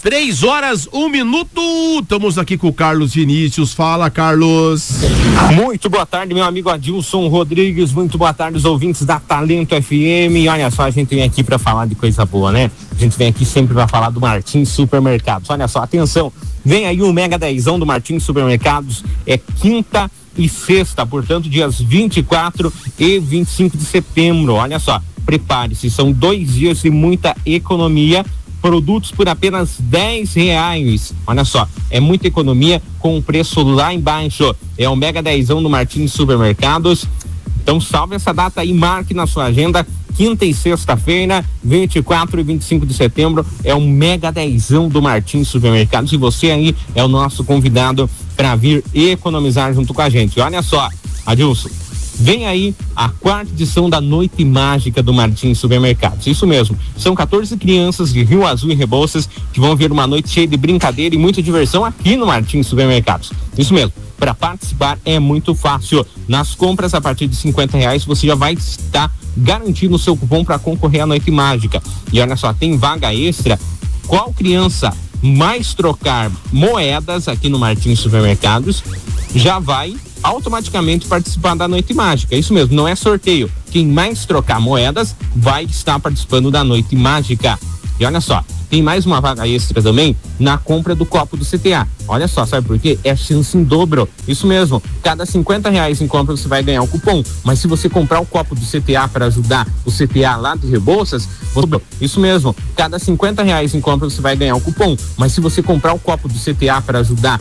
3h01. Estamos aqui com o Carlos Vinícius. Fala, Carlos. Muito boa tarde, meu amigo Adilson Rodrigues. Muito boa tarde, os ouvintes da Talento FM. Olha só, a gente vem aqui para falar de coisa boa, né? A gente vem aqui sempre para falar do Martins Supermercados. Olha só, atenção, vem aí o Mega 10ão do Martins Supermercados. É quinta e sexta, portanto, dias 24 e 25 de setembro. Olha só, prepare-se, são 2 dias de muita economia. Produtos por apenas R$10. Olha só, é muita economia com o preço lá embaixo. É o Mega 10ão do Martins Supermercados. Então salve essa data aí, marque na sua agenda. Quinta e sexta-feira, 24 e 25 de setembro, é o Mega 10ão do Martins Supermercados. E você aí é o nosso convidado para vir economizar junto com a gente. Olha só, Adilson, vem aí a 4ª edição da Noite Mágica do Martins Supermercados. Isso mesmo, são 14 crianças de Rio Azul e Rebouças que vão ver uma noite cheia de brincadeira e muita diversão aqui no Martins Supermercados. Isso mesmo, para participar é muito fácil. Nas compras a partir de R$50 você já vai estar garantindo o seu cupom para concorrer à Noite Mágica. E olha só, tem vaga extra. Qual criança mais trocar moedas aqui no Martins Supermercados já vai automaticamente participar da Noite Mágica. Isso mesmo, não é sorteio. Quem mais trocar moedas vai estar participando da Noite Mágica. E olha só, tem mais uma vaga extra também na compra do copo do CTA. Olha só, sabe por quê? É chance em dobro. Isso mesmo, cada R$50 em compra você vai ganhar um cupom. Mas se você comprar o copo do CTA para ajudar o CTA lá de Rebouças, isso mesmo, cada R$50 em compra você vai ganhar um cupom. Mas se você comprar o copo do CTA para ajudar